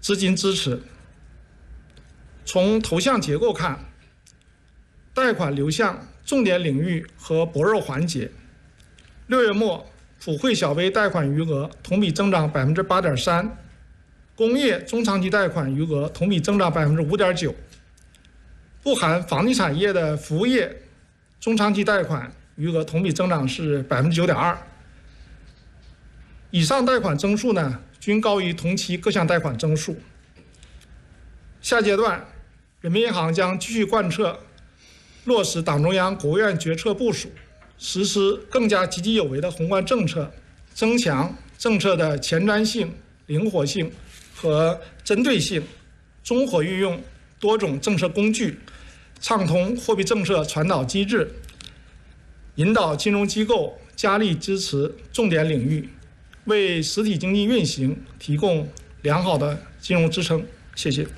资金支持。从头项结构看，贷款流向重点领域和薄弱环节。6月末，普惠小微贷款余额同比增长 8.3%， 工业中长期贷款余额同比增长 5.9%， 不含房地产业的服务业中长期贷款余额同比增长是 9.2%。以上贷款增速呢，均高于同期各项贷款增速。下阶段，人民银行将继续贯彻落实党中央、国务院决策部署，实施更加积极有为的宏观政策，增强政策的前瞻性、灵活性和针对性，综合运用多种政策工具，畅通货币政策传导机制，引导金融机构加力支持重点领域，为实体经济运行提供良好的金融支撑。谢谢。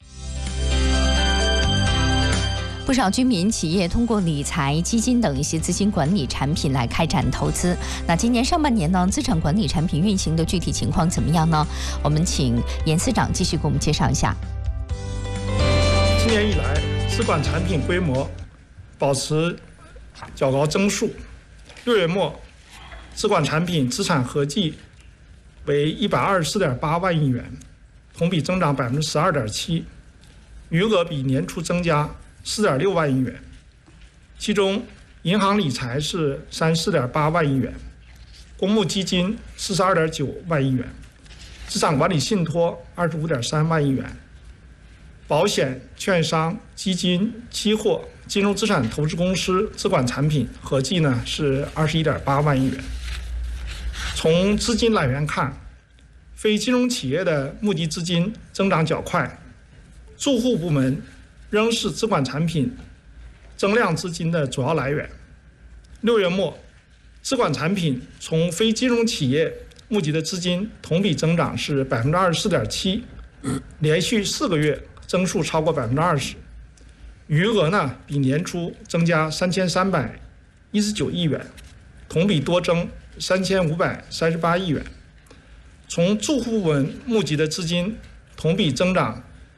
不少居民企业通过理财、基金等一些资金管理产品来开展投资。那今年上半年呢，资产管理产品运行的具体情况怎么样呢？我们请严司长继续给我们介绍一下。 今年以来，资管产品规模保持较高增速。6月末，资管产品资产合计为124.8万亿元，同比增长 12.7%， 余额比年初增加4.6万亿元，其中银行理财是34.8万亿元，公募基金42.9万亿元，资产管理信托25.3万亿元，保险、券商、基金、期货、金融资产投资公司资管产品合计呢是21.8万亿元。从资金来源看，非金融企业的募集资金增长较快，住户部门仍是资管产品增量资金的主要来源。6月末，资管产品从非金融企业募集的资金同比增长是 24.7%， 连续4个月增速超过 20%， 余额呢比年初增加3319亿元，同比多增3538亿元。从住户部门募集的资金同比增长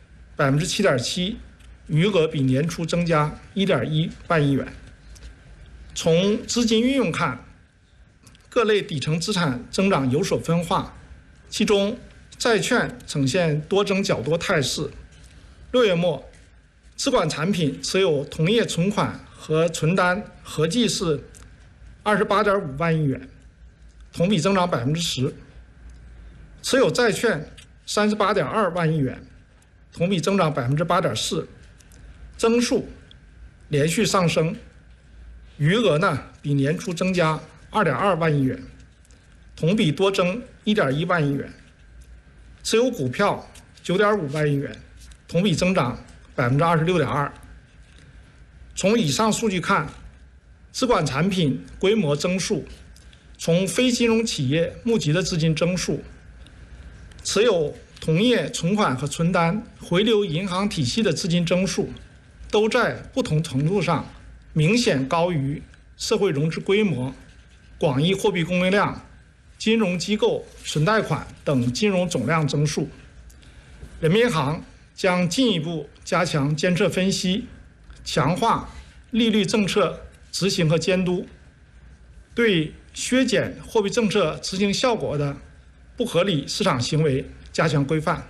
7.7%，余额比年初增加 1.1万亿元。从资金运用看，各类底层资产增长有所分化，其中债券呈现多增较多态势。6月末，资管产品持有同业存款和存单合计是 28.5万亿元，同比增长 10%， 持有债券 38.2万亿元，同比增长 8.4%，增速连续上升，余额呢比年初增加 2.2万亿元，同比多增 1.1万亿元，持有股票 9.5万亿元，同比增长 26.2%。 从以上数据看，资管产品规模增速，从非金融企业募集的资金增速，持有同业存款和存单回流银行体系的资金增速，都在不同程度上明显高于社会融资规模、广义货币供应量、金融机构存贷款等金融总量增速。人民银行将进一步加强监测分析，强化利率政策执行和监督，对削减货币政策执行效果的不合理市场行为加强规范。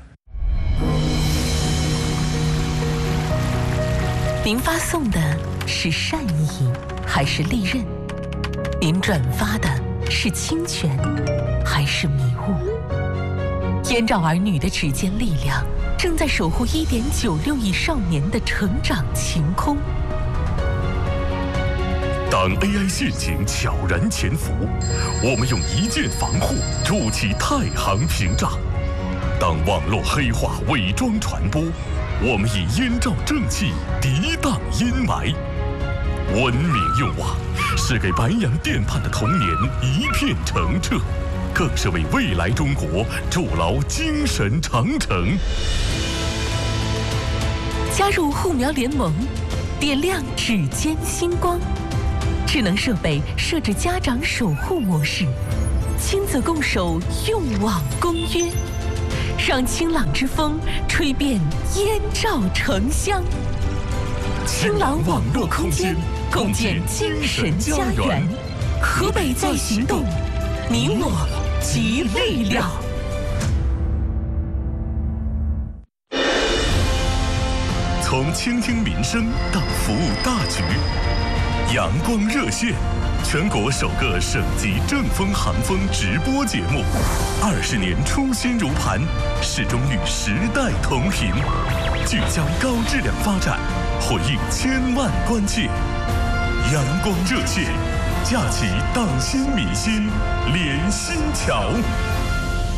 您发送的是善意还是利刃？您转发的是侵权还是迷雾？燕赵儿女的指尖力量正在守护1.96亿少年的成长晴空。 当 AI 陷阱悄然潜伏，我们用一键防护筑起太行屏障；当网络黑化伪装传播，我们以燕赵正气涤荡阴霾。文明用网是给白洋淀畔的童年一片澄澈，更是为未来中国筑牢精神长城。 加入护苗联盟，点亮指尖星光。智能设备设置家长守护模式，亲子共守用网公约， 让清朗之风吹遍燕赵城乡。清朗网络空间，共建精神家园。河北在行动，你我集力量。 从倾听民生到服务大局，阳光热线，全国首个省级正风寒风直播节目，20年初心如磐，始终与时代同频，聚焦高质量发展，回应千万关切。阳光热线，架起党心民心连心桥。